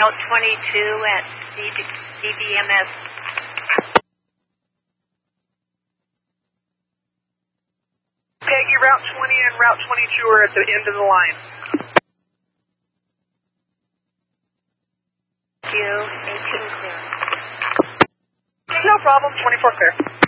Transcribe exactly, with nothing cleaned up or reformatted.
Route twenty-two at D B M S. Peggy, Route twenty and Route twenty-two are at the end of the line. Q eighteen clear. No problem, twenty-four clear.